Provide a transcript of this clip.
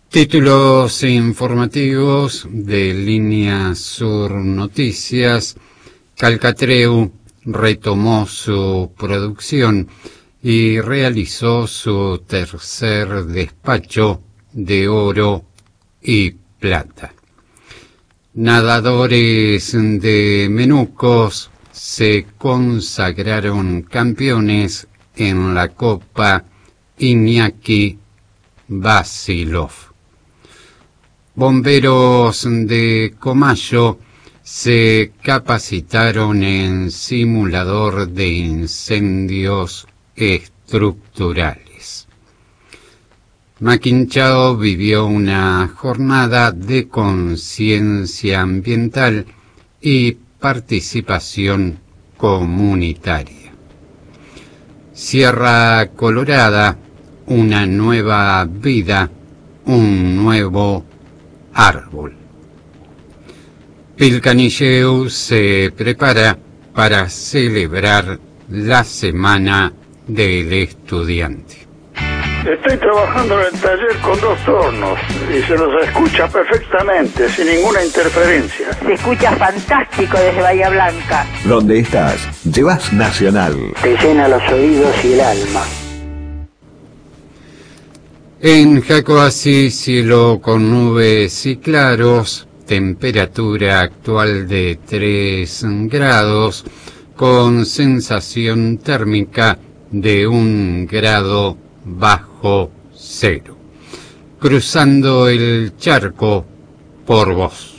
Títulos informativos de Línea Sur Noticias. Calcatreu retomó su producción y realizó su tercer despacho de oro y plata. Nadadores de Menucos se consagraron campeones en la Copa Iñaki Vasilov. Bomberos de Comayo se capacitaron en simulador de incendios estructurales. Maquinchao vivió una jornada de conciencia ambiental y participación comunitaria. Sierra Colorada, una nueva vida, un nuevo árbol. Pilcanilleu se prepara para celebrar la Semana del Estudiante. Estoy trabajando en el taller con 2 tornos y se los escucha perfectamente, sin ninguna interferencia. Se escucha fantástico desde Bahía Blanca. ¿Dónde estás? Llevas Nacional. Te llena los oídos y el alma. En Jacoasí, cielo con nubes y claros, temperatura actual de 3 grados, con sensación térmica de 1 grado bajo cero. Cruzando el charco por vos.